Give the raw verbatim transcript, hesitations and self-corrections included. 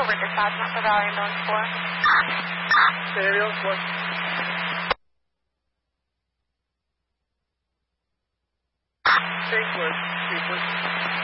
over dispatchment for Valley Ambulance four. Say ambulance four. St. Louis, Chief.